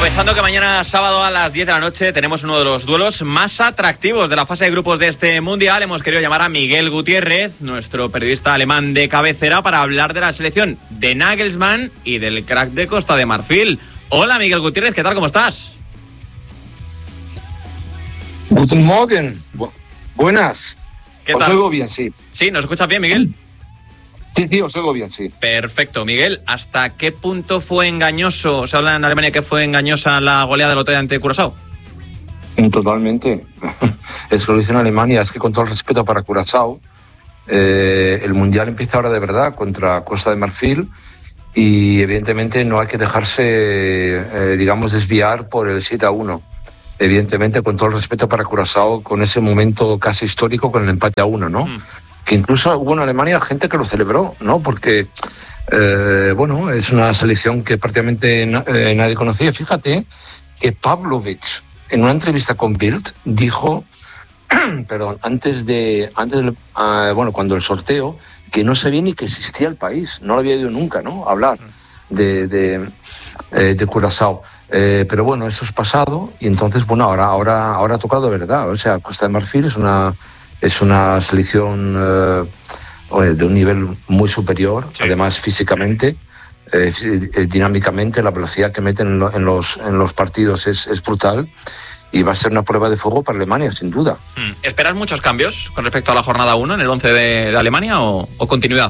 Aprovechando que mañana sábado a las 10 de la noche tenemos uno de los duelos más atractivos de la fase de grupos de este Mundial, hemos querido llamar a Miguel Gutiérrez, nuestro periodista alemán de cabecera, para hablar de la selección de Nagelsmann y del crack de Costa de Marfil. Hola Miguel Gutiérrez, ¿qué tal? ¿Cómo estás? Guten Morgen. Buenas. ¿Qué os tal? Oigo bien, sí. ¿Sí? ¿Nos escuchas bien, Miguel? Sí, os oigo bien, sí. Perfecto. Miguel, ¿hasta qué punto fue engañoso? Se habla en Alemania que fue engañosa la goleada del otro día ante Curazao. Totalmente. Es que lo dice en Alemania, es que con todo el respeto para Curazao, el Mundial empieza ahora de verdad contra Costa de Marfil y evidentemente no hay que dejarse, digamos, desviar por el 7-1. Evidentemente, con todo el respeto para Curazao, con ese momento casi histórico con el empate a 1, ¿no? Que incluso hubo en Alemania gente que lo celebró, ¿no? Porque, bueno, es una selección que prácticamente nadie conocía. Fíjate que Pavlovic, en una entrevista con Bild, dijo, perdón, bueno, cuando el sorteo, que no sabía ni que existía el país, no lo había oído nunca, ¿no? Hablar de Curazao. Pero bueno, eso es pasado y entonces, bueno, ahora ha tocado de verdad. O sea, Costa de Marfil es una selección de un nivel muy superior, sí. Además físicamente, dinámicamente, la velocidad que meten en los partidos es brutal y va a ser una prueba de fuego para Alemania, sin duda. ¿Esperas muchos cambios con respecto a la jornada 1 en el 11 de Alemania o continuidad?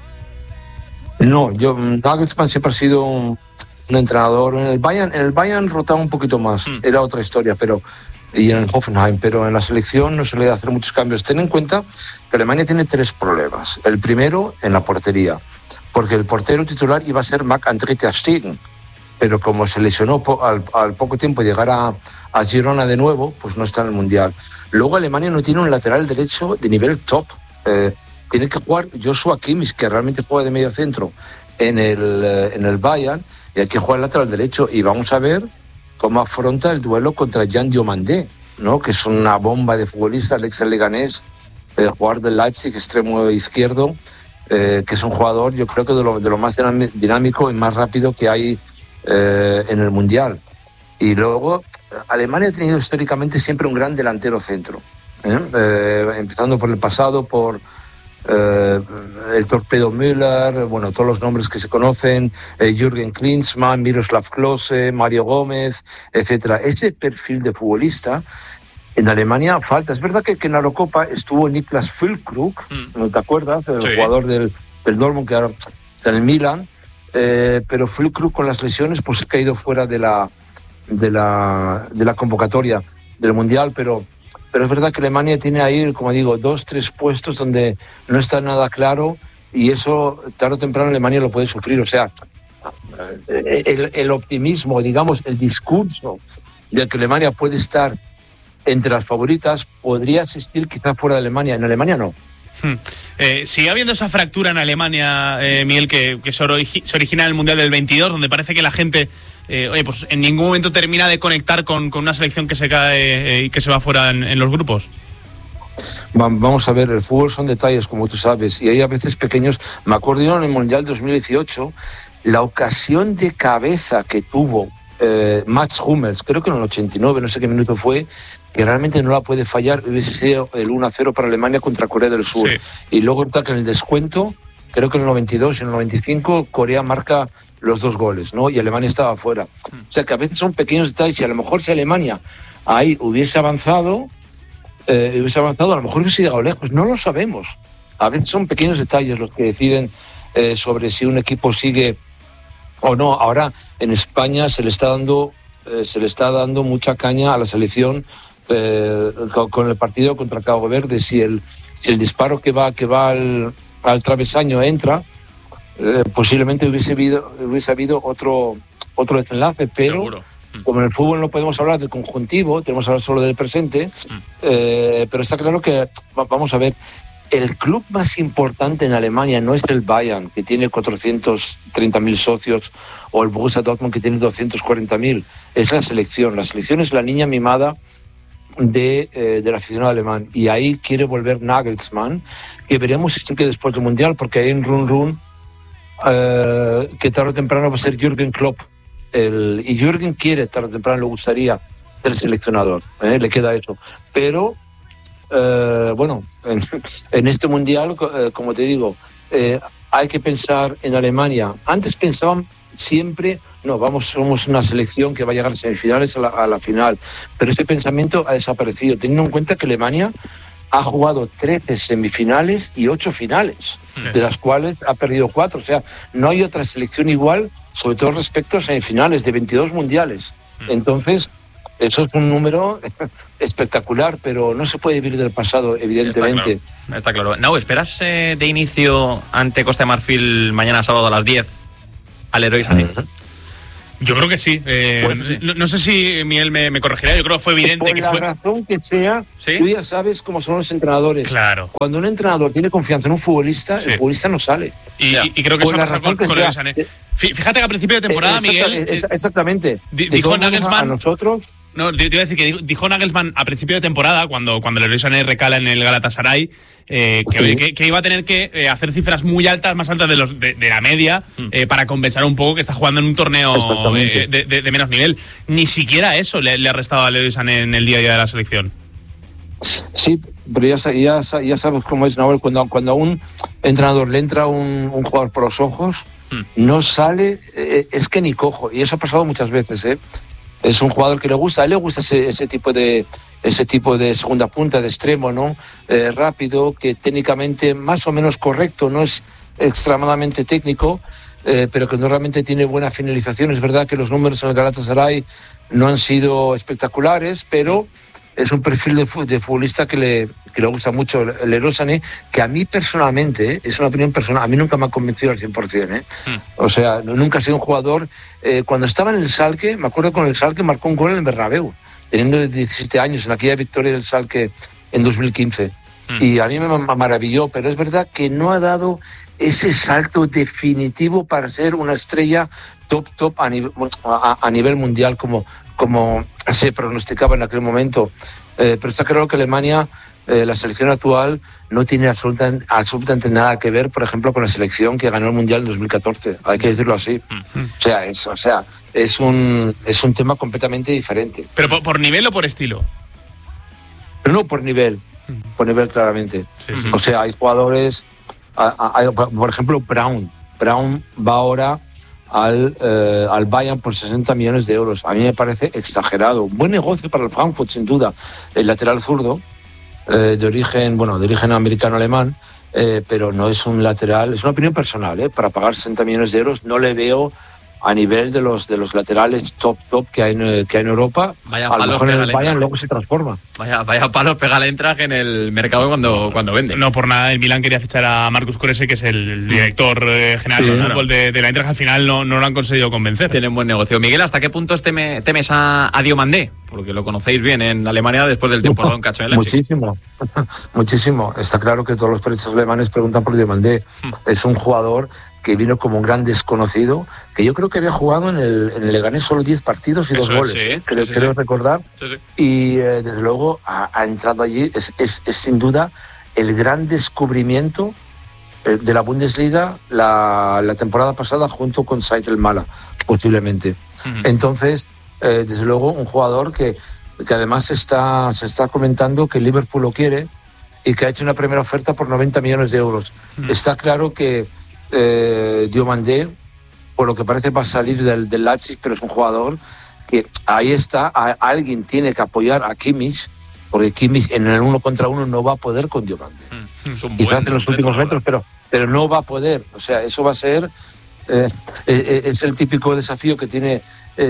No, Nagelsmann siempre ha sido un entrenador. En el Bayern rotaba un poquito más, era otra historia, y en el Hoffenheim, pero en la selección no se le da hacer muchos cambios. Ten en cuenta que Alemania tiene 3 problemas. El primero, en la portería, porque el portero titular iba a ser Marc-André ter Stegen, pero como se lesionó al poco tiempo llegar a Girona de nuevo, pues no está en el Mundial. Luego Alemania no tiene un lateral derecho de nivel top. Tiene que jugar Joshua Kimmich, que realmente juega de medio centro en el Bayern, y hay que jugar lateral derecho, y vamos a ver cómo afronta el duelo contra Jan Diomandé, ¿no? Que es una bomba de futbolista, el ex leganés, jugador del Leipzig, extremo izquierdo, que es un jugador, yo creo que de lo más dinámico y más rápido que hay en el Mundial. Y luego, Alemania ha tenido históricamente siempre un gran delantero centro, empezando por el pasado, por el Torpedo Müller, bueno, todos los nombres que se conocen, Jürgen Klinsmann, Miroslav Klose, Mario Gómez, etcétera. Ese perfil de futbolista en Alemania falta. Es verdad que en la Eurocopa estuvo Niklas Füllkrug, ¿no te acuerdas? El jugador del Dortmund, que ahora está en el Milan, pero Füllkrug con las lesiones pues ha caído fuera de la convocatoria del Mundial, pero es verdad que Alemania tiene ahí, como digo, 2-3 puestos donde no está nada claro, y eso tarde o temprano Alemania lo puede sufrir. O sea, el optimismo, digamos, el discurso de que Alemania puede estar entre las favoritas podría existir quizás fuera de Alemania. En Alemania no. Sigue habiendo esa fractura en Alemania, Miguel, que se origina en el Mundial del 22, donde parece que la gente pues en ningún momento termina de conectar con una selección que se cae y que se va fuera en los grupos. Vamos a ver, el fútbol son detalles, como tú sabes, y hay a veces pequeños. Me acuerdo yo en el Mundial 2018, la ocasión de cabeza que tuvo Mats Hummels, creo que en el 89, no sé qué minuto fue, que realmente no la puede fallar, hubiese sido el 1-0 para Alemania contra Corea del Sur. Sí. Y luego en el descuento, creo que en el 92 y en el 95, Corea marca los 2 goles, ¿no? Y Alemania estaba fuera. O sea que a veces son pequeños detalles, y a lo mejor si Alemania ahí hubiese avanzado, a lo mejor hubiese llegado lejos, no lo sabemos. A veces son pequeños detalles los que deciden sobre si un equipo sigue o no. Ahora en España se le está dando mucha caña a la selección con el partido contra Cabo Verde. Si el disparo que va al travesaño entra, posiblemente hubiese habido otro desenlace, pero seguro. Como en el fútbol no podemos hablar del conjuntivo, tenemos que hablar solo del presente, pero está claro que, vamos a ver, el club más importante en Alemania no es el Bayern, que tiene 430.000 socios, o el Borussia Dortmund, que tiene 240.000. Es la selección. La selección es la niña mimada del aficionado alemán. Y ahí quiere volver Nagelsmann, que veremos si que después del Mundial, porque hay un run que tarde o temprano va a ser Jürgen Klopp y Jürgen quiere, tarde o temprano le gustaría ser seleccionador, le queda eso. Pero, bueno, en este mundial, como te digo, hay que pensar en Alemania. Antes pensaban siempre, somos una selección que va a llegar a semifinales a la final. Pero ese pensamiento ha desaparecido, teniendo en cuenta que Alemania ha jugado 13 semifinales y 8 finales, de las cuales ha perdido 4. O sea, no hay otra selección igual, sobre todo respecto a semifinales de 22 mundiales. Entonces, eso es un número espectacular, pero no se puede vivir del pasado, evidentemente. Está claro. No, ¿esperas de inicio ante Costa de Marfil mañana sábado a las 10 al Leroy Sané? Yo creo que sí. No sé si Miguel me corregirá. Yo creo que fue evidente que por la razón que sea, ¿sí? Tú ya sabes cómo son los entrenadores. Claro. Cuando un entrenador tiene confianza en un futbolista, el futbolista no sale. Y creo que eso pasa con Leroy Sané. Fíjate que a principio de temporada, Miguel... Exactamente. Dijo Nagelsmann... A nosotros... No, te iba a decir que dijo Nagelsmann a principio de temporada, cuando Leroy Sané recala en el Galatasaray, que iba a tener que hacer cifras muy altas, más altas de la media, para compensar un poco que está jugando en un torneo de menos nivel. Ni siquiera eso le ha restado a Leroy Sané en el día a día de la selección. Sí, pero ya sabes cómo es, Nahuel, cuando a un entrenador le entra un jugador por los ojos, no sale, es que ni cojo. Y eso ha pasado muchas veces, Es un jugador que le gusta, a él le gusta ese tipo de segunda punta, de extremo, ¿no? Rápido, que técnicamente más o menos correcto, no es extremadamente técnico, pero que no realmente tiene buena finalización. Es verdad que los números en el Galatasaray no han sido espectaculares, pero es un perfil de futbolista que le gusta mucho el Leroy Sané, que a mí personalmente, es una opinión personal, a mí nunca me ha convencido al 100%. O sea, nunca ha sido un jugador... cuando estaba en el Schalke, me acuerdo con el Schalke marcó un gol en el Bernabéu, teniendo 17 años, en aquella victoria del Schalke en 2015. Y a mí me maravilló, pero es verdad que no ha dado ese salto definitivo para ser una estrella top a nivel mundial como se pronosticaba en aquel momento. Pero está claro que Alemania, la selección actual, no tiene absolutamente nada que ver, por ejemplo, con la selección que ganó el Mundial en 2014. Hay que decirlo así. Es un tema completamente diferente. ¿Pero por nivel o por estilo? Pero no por nivel. Por nivel, claramente. Sí. O sea, hay jugadores... por ejemplo, Braun va ahora al Bayern por 60 millones de euros. A mí me parece exagerado. Un buen negocio para el Frankfurt, sin duda. El lateral zurdo, de origen americano-alemán, pero no es un lateral, es una opinión personal, para pagar 60 millones de euros no le veo a nivel de los laterales top que hay en Europa. Vaya a lo mejor en el Bayern luego se transforma. Vaya palos pega el Eintracht en el mercado cuando vende. No por nada el Milan quería fichar a Marcus Kurese, que es el director general de fútbol de la Eintracht. Al final no lo han conseguido convencer. Tienen buen negocio. Miguel, ¿hasta qué punto temes a Diomandé? Porque lo conocéis bien en Alemania después del temporada cacho en Leipzig. Muchísimo. Está claro que todos los periodistas alemanes preguntan por Diomandé. Es un jugador que vino como un gran desconocido, que yo creo que había jugado en el Leganés solo 10 partidos y 2 goles, creo recordar. Sí. Y desde luego ha entrado allí, es sin duda el gran descubrimiento de la Bundesliga la temporada pasada, junto con Said El Mala, posiblemente. Entonces, desde luego, un jugador que además se está comentando que el Liverpool lo quiere y que ha hecho una primera oferta por 90 millones de euros. Está claro que Diomandé, por lo que parece, va a salir del Leipzig, pero es un jugador que ahí está, alguien tiene que apoyar a Kimmich, porque Kimmich en el 1 contra 1 no va a poder con Diomandé. Quizás en los últimos metros, pero no va a poder. O sea, eso va a ser es el típico desafío que tiene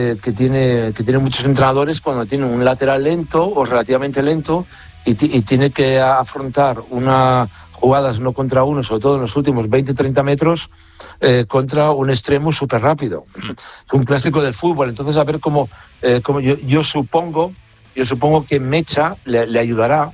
muchos entrenadores cuando tienen un lateral lento o relativamente lento y tiene que afrontar jugadas 1 contra 1, sobre todo en los últimos 20-30 metros, contra un extremo súper rápido. Es un clásico del fútbol. Entonces, a ver cómo yo supongo que Mecha le ayudará,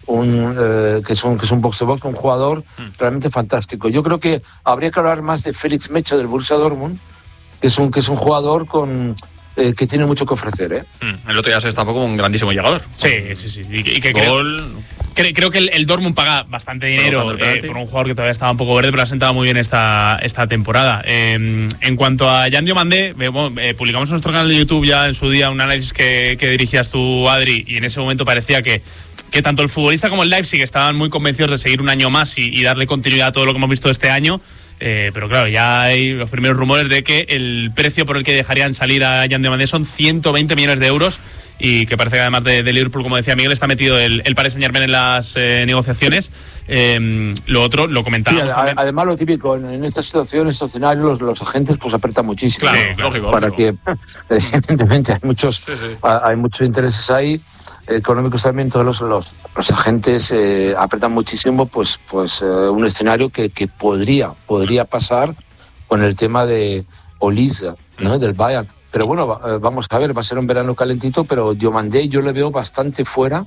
que es un box-to-box, un jugador realmente fantástico. Yo creo que habría que hablar más de Felix Mecha del Borussia Dortmund, que es un jugador que tiene mucho que ofrecer. El otro día se destapó como un grandísimo llegador. Sí. Y que gol, Creo que el Dortmund paga bastante dinero por un jugador que todavía estaba un poco verde, pero ha sentado muy bien esta temporada. En cuanto a Jan Diomandé, publicamos en nuestro canal de YouTube ya en su día un análisis que dirigías tú, Adri, y en ese momento parecía que tanto el futbolista como el Leipzig estaban muy convencidos de seguir un año más y darle continuidad a todo lo que hemos visto este año. Pero claro, ya hay los primeros rumores de que el precio por el que dejarían salir a Jan Diomandé son 120 millones de euros. Y que parece que además de Liverpool, como decía Miguel, está metido el Paris Saint-Germain en las negociaciones. Lo otro lo comentábamos. Sí, además, lo típico, en esta situación, en estos escenarios, los agentes pues apretan muchísimo. Claro, ¿no? lógico. Para que, evidentemente, hay muchos intereses ahí, económicos también. Todos los agentes apretan muchísimo, pues un escenario que podría pasar con el tema de Olise, ¿no? Del Bayern. Pero bueno, vamos a ver, va a ser un verano calentito, pero Diomandé yo le veo bastante fuera.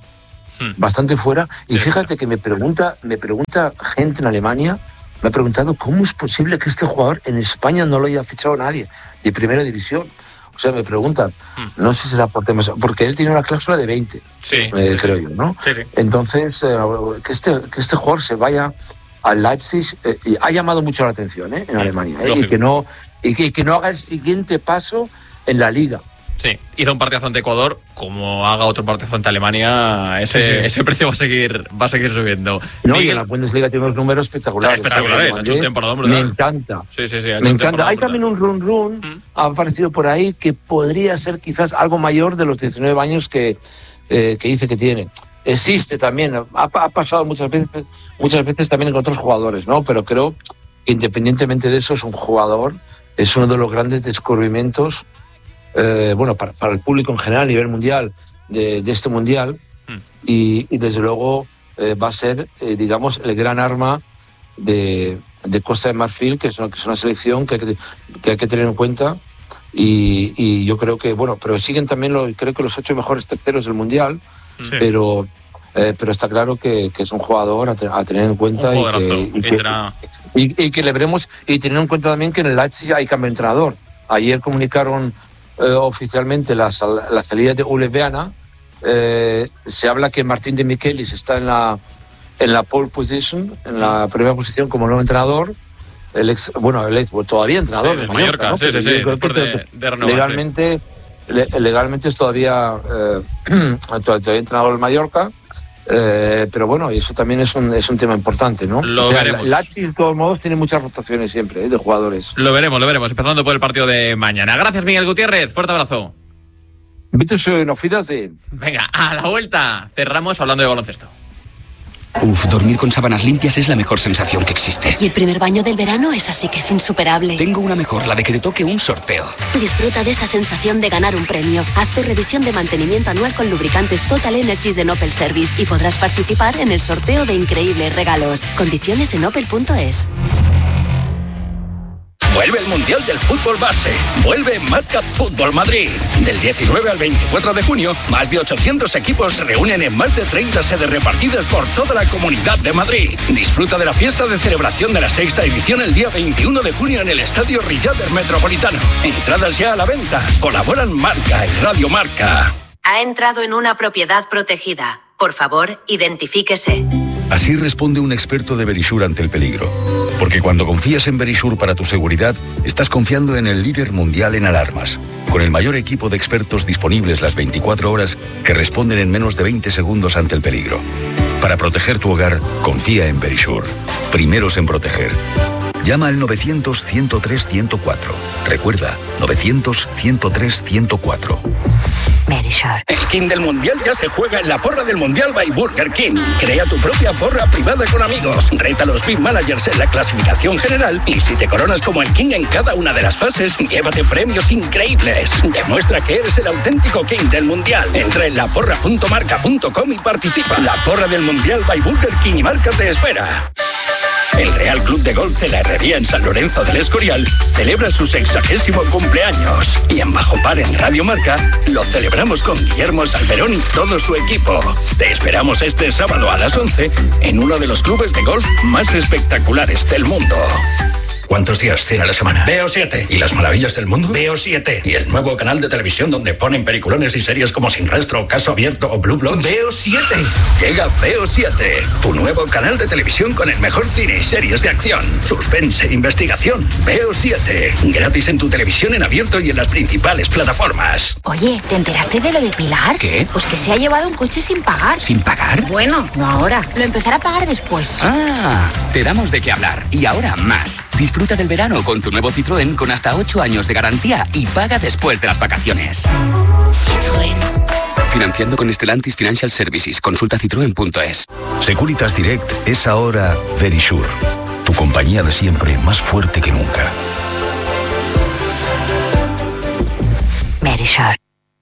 Y fíjate que me pregunta gente en Alemania, me ha preguntado cómo es posible que este jugador en España no lo haya fichado nadie de primera división. O sea, me preguntan, no sé si será por temas, porque él tiene una cláusula de 20, creo yo, ¿no? Sí. Entonces, que este jugador se vaya al Leipzig ha llamado mucho la atención en Alemania, y que no haga el siguiente paso en la Liga. Sí, hizo un partidazo ante Ecuador, como haga otro partidazo ante Alemania, ese precio va a seguir subiendo. No, y en la Bundesliga tiene unos números espectaculares. Ha hecho un temporadón brutal. Me encanta. Sí, me encanta. Hay también un run, ha aparecido por ahí, que podría ser quizás algo mayor de los 19 años que dice que tiene. Existe también, ha pasado muchas veces también con otros jugadores, ¿no? Pero creo que independientemente de eso es un jugador, es uno de los grandes descubrimientos para el público en general a nivel mundial de este mundial, y desde luego va a ser digamos el gran arma de Costa de Marfil, que es una selección que hay que tener en cuenta, y yo creo que pero siguen también creo que los 8 mejores terceros del mundial, pero está claro que es un jugador a tener en cuenta, y que le veremos, y teniendo en cuenta también que en el Leipzig hay cambio de entrenador. Ayer comunicaron oficialmente la salida de Ole Werner. Se habla que Martín de Michelis está en la pole position, en la primera posición como nuevo entrenador. El ex todavía entrenador de Mallorca, ¿no? Sí, legalmente es todavía entrenador del Mallorca. Pero bueno, eso también es un tema importante, ¿no? Lo veremos. El Leipzig, de todos modos, tiene muchas rotaciones siempre, de jugadores. Lo veremos, empezando por el partido de mañana. Gracias, Miguel Gutiérrez, fuerte abrazo. Bitte schön, auf Wiedersehen. Venga, a la vuelta cerramos hablando de baloncesto. Dormir con sábanas limpias es la mejor sensación que existe. Y el primer baño del verano es así que es insuperable. Tengo una mejor, la de que te toque un sorteo. Disfruta de esa sensación de ganar un premio. Haz tu revisión de mantenimiento anual con lubricantes Total Energies de Opel Service y podrás participar en el sorteo de increíbles regalos. Condiciones en opel.es. Vuelve el Mundial del Fútbol Base. Vuelve Madcap Fútbol Madrid. Del 19 al 24 de junio, más de 800 equipos se reúnen en más de 30 sedes repartidas por toda la Comunidad de Madrid. Disfruta de la fiesta de celebración de la 6ª edición el día 21 de junio en el Estadio Rillader Metropolitano. Entradas ya a la venta. Colaboran Marca y Radio Marca. Ha entrado en una propiedad protegida. Por favor, identifíquese. Así responde un experto de Verisure ante el peligro. Porque cuando confías en Verisure para tu seguridad, estás confiando en el líder mundial en alarmas, con el mayor equipo de expertos disponibles las 24 horas que responden en menos de 20 segundos ante el peligro. Para proteger tu hogar, confía en Verisure. Primeros en proteger. Llama al 900-103-104. Recuerda, 900-103-104. Verisure. El King del Mundial ya se juega en la porra del Mundial by Burger King. Crea tu propia porra privada con amigos. Reta a los Big Managers en la clasificación general. Y si te coronas como el King en cada una de las fases, llévate premios increíbles. Demuestra que eres el auténtico King del Mundial. Entra en laporra.marca.com y participa. La porra del Mundial by Burger King y Marca te espera. El Real Club de Golf de la Herrería en San Lorenzo del Escorial celebra su 60º cumpleaños. Y en Bajo Par en Radio Marca lo celebramos con Guillermo Salmerón y todo su equipo. Te esperamos este sábado a las 11 en uno de los clubes de golf más espectaculares del mundo. ¿Cuántos días tiene la semana? Veo 7. ¿Y las maravillas del mundo? Veo 7. ¿Y el nuevo canal de televisión donde ponen peliculones y series como Sin Rastro, Caso Abierto o Blue Bloods? Veo 7. Llega Veo 7, tu nuevo canal de televisión con el mejor cine y series de acción, suspense, investigación. Veo 7. Gratis en tu televisión en abierto y en las principales plataformas. Oye, ¿te enteraste de lo de Pilar? ¿Qué? Pues que se ha llevado un coche sin pagar. ¿Sin pagar? Bueno, no ahora. Lo empezará a pagar después. Ah, te damos de qué hablar. Y ahora más. Disfruta del verano con tu nuevo Citroën con hasta 8 años de garantía y paga después de las vacaciones. Citroën. Financiando con Stellantis Financial Services. Consulta citroen.es. Securitas Direct es ahora Verisure, tu compañía de siempre más fuerte que nunca. Verisure.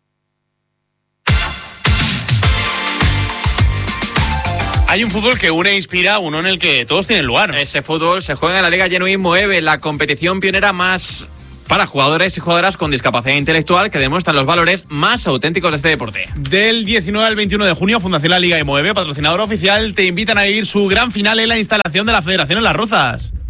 Hay un fútbol que une e inspira, uno en el que todos tienen lugar. Ese fútbol se juega en la Liga Genuín Moeve, la competición pionera más para jugadores y jugadoras con discapacidad intelectual que demuestran los valores más auténticos de este deporte. Del 19 al 21 de junio, Fundación La Liga y Moeve, patrocinador oficial, te invitan a vivir su gran final en la instalación de la Federación en Las Rozas.